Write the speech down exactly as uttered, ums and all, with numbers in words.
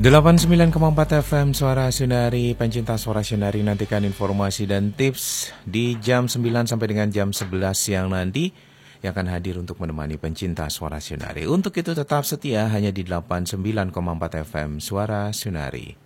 delapan puluh sembilan koma empat F M Suara Sunari, pencinta Suara Sunari, nantikan informasi dan tips di jam sembilan sampai dengan jam sebelas siang nanti yang akan hadir untuk menemani pencinta Suara Sunari. Untuk itu tetap setia hanya di delapan puluh sembilan koma empat F M Suara Sunari.